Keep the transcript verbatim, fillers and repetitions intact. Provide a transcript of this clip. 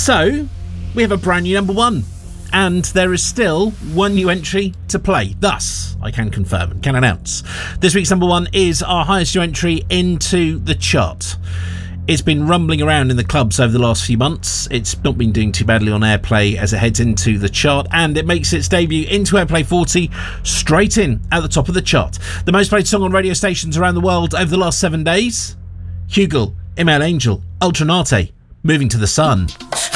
So, we have a brand new number one. And there is still one new entry to play. Thus, I can confirm and can announce this week's number one is our highest new entry into the chart. It's been rumbling around in the clubs over the last few months. It's not been doing too badly on Airplay as it heads into the chart, and it makes its debut into Airplay forty straight in at the top of the chart. The most played song on radio stations around the world over the last seven days? Hugel, Email Angel, Ultranate, Moving to the Sun.